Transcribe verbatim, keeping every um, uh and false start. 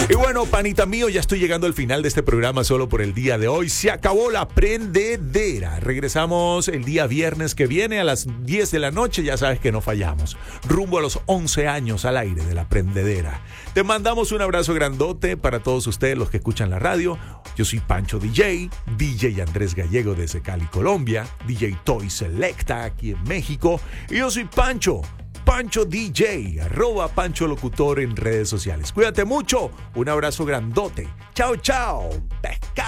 Y bueno, panita mío, ya estoy llegando al final de este programa solo por el día de hoy. Se acabó la prendedera. Regresamos el día viernes que viene a las diez de la noche. Ya sabes que no fallamos. Rumbo a los once años al aire de la prendedera. Te mandamos un abrazo grandote para todos ustedes los que escuchan la radio. Yo soy Pancho D J, D J Andrés Gallego desde Cali, Colombia, D J Toy Selecta aquí en México. Y yo soy Pancho. Pancho D J, arroba Pancho Locutor en redes sociales. Cuídate mucho, un abrazo grandote. Chao, chao. Pescado.